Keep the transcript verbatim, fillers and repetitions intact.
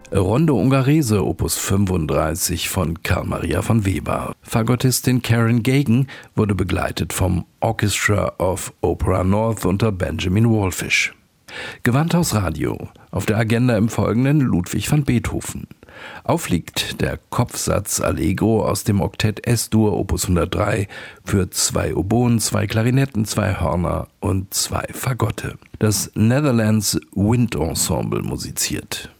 Rondo Ungherese Opus fünfunddreißig von Karl Maria von Weber. Fagottistin Karen Gagan wurde begleitet vom Orchestra of Opera North unter Benjamin Wallfisch. Gewandhaus Radio. Auf der Agenda im Folgenden Ludwig van Beethoven. Aufliegt der Kopfsatz Allegro aus dem Oktett S-Dur Opus hundertdrei für zwei Oboen, zwei Klarinetten, zwei Hörner und zwei Fagotte. Das Netherlands Wind Ensemble musiziert.